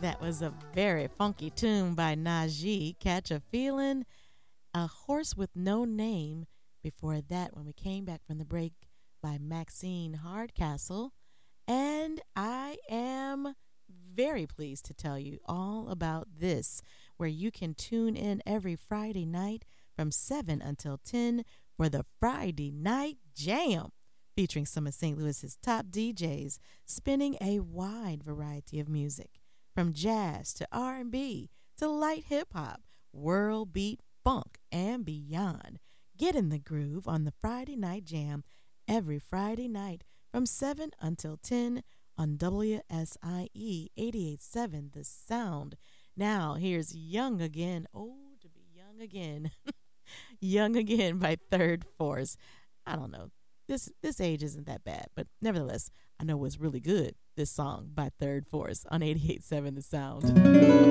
That was a very funky tune by Najee. Catch a Feeling, A Horse with No Name. Before that, when we came back from the break, by Maxine Hardcastle. And I am very pleased to tell you all about this, where you can tune in every Friday night from 7 until 10 for the Friday Night Jam, featuring some of St. Louis's top DJs, spinning a wide variety of music, from jazz to R&B to light hip-hop, world beat, funk, and beyond. Get in the groove on the Friday Night Jam every Friday night from 7 until 10 on WSIE 88.7 The Sound. Now, here's Young Again. Oh, to be young again. Young Again by Third Force. I don't know. This age isn't that bad, but nevertheless, I know it's really good, this song by Third Force on 88.7 The Sound.